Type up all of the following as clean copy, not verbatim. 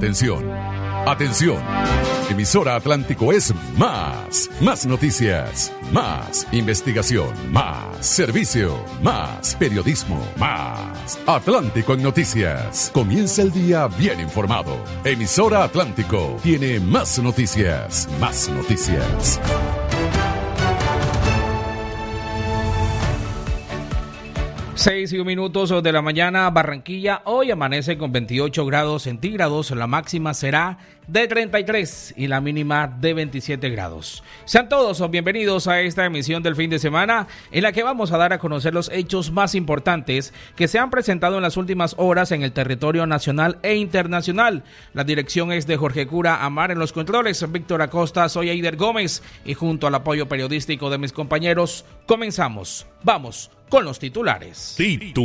Atención, atención. Emisora Atlántico es más noticias, más investigación, más servicio, más periodismo, más Atlántico en noticias. Comienza el día bien informado. Emisora Atlántico tiene más noticias, más noticias. 6:01 de la mañana, Barranquilla hoy amanece con 28 grados centígrados, la máxima será de 33 y la mínima de 27 grados. Sean todos bienvenidos a esta emisión del fin de semana en la que vamos a dar a conocer los hechos más importantes que se han presentado en las últimas horas en el territorio nacional e internacional. La dirección es de Jorge Cura Amar, en los controles Víctor Acosta, soy Eider Gómez y junto al apoyo periodístico de mis compañeros comenzamos. Vamos con los titulares.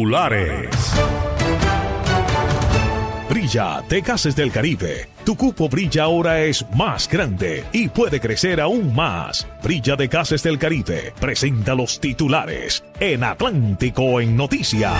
Brilla de Gases del Caribe. Tu cupo Brilla ahora es más grande y puede crecer aún más. Brilla de Gases del Caribe presenta los titulares en Atlántico en Noticias.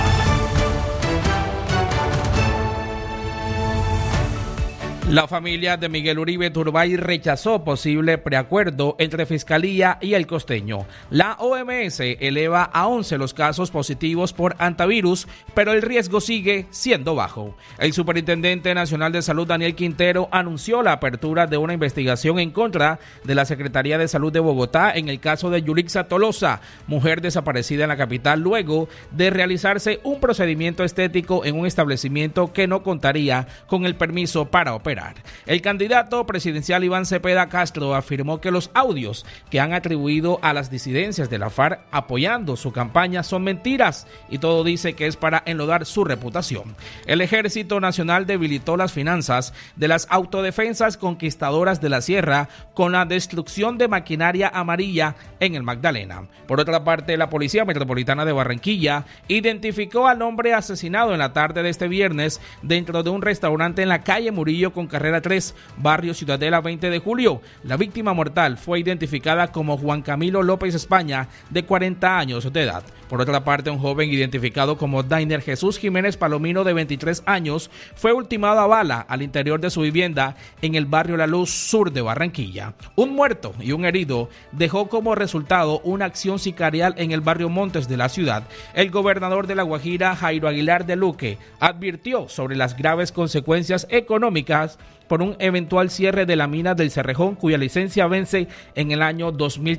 La familia de Miguel Uribe Turbay rechazó posible preacuerdo entre Fiscalía y el Costeño. La OMS eleva a 11 los casos positivos por antivirus, pero el riesgo sigue siendo bajo. El Superintendente Nacional de Salud, Daniel Quintero, anunció la apertura de una investigación en contra de la Secretaría de Salud de Bogotá en el caso de Yulixa Tolosa, mujer desaparecida en la capital luego de realizarse un procedimiento estético en un establecimiento que no contaría con el permiso para operar. El candidato presidencial Iván Cepeda Castro afirmó que los audios que han atribuido a las disidencias de la FARC apoyando su campaña son mentiras y todo dice que es para enlodar su reputación. El Ejército Nacional debilitó las finanzas de las autodefensas conquistadoras de la Sierra con la destrucción de maquinaria amarilla en el Magdalena. Por otra parte, la Policía Metropolitana de Barranquilla identificó al hombre asesinado en la tarde de este viernes dentro de un restaurante en la calle Murillo con carrera 3, barrio Ciudadela 20 de julio. La víctima mortal fue identificada como Juan Camilo López España, de 40 años de edad. Por otra parte, un joven identificado como Dainer Jesús Jiménez Palomino, de 23 años, fue ultimado a bala al interior de su vivienda en el barrio La Luz Sur de Barranquilla. Un muerto y un herido dejó como resultado una acción sicarial en el barrio Montes de la ciudad. El gobernador de La Guajira, Jairo Aguilar de Luque, advirtió sobre las graves consecuencias económicas por un eventual cierre de la mina del Cerrejón, cuya licencia vence en el año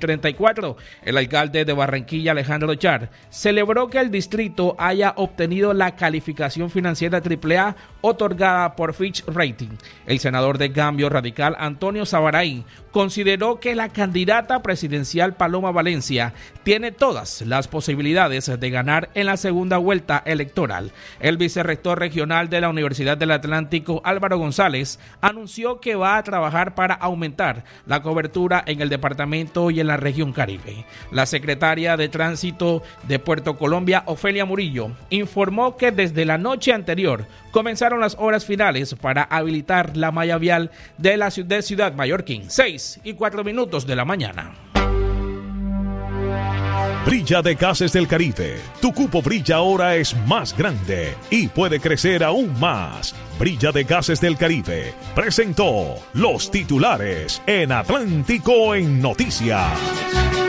2034. El alcalde de Barranquilla, Alejandro Char, celebró que el distrito haya obtenido la calificación financiera AAA otorgada por Fitch Rating. El senador de Cambio Radical, Antonio Sabaray, consideró que la candidata presidencial Paloma Valencia tiene todas las posibilidades de ganar en la segunda vuelta electoral. El vicerrector regional de la Universidad del Atlántico, Álvaro González, anunció que va a trabajar para aumentar la cobertura en el departamento y en la región Caribe. La secretaria de Tránsito de Puerto Colombia, Ofelia Murillo, informó que desde la noche anterior comenzaron las horas finales para habilitar la malla vial de la Ciudad Mallorquín. 6:04 de la mañana. Brilla de Gases del Caribe. Tu cupo Brilla ahora es más grande y puede crecer aún más. Brilla de Gases del Caribe presentó los titulares en Atlántico en Noticias.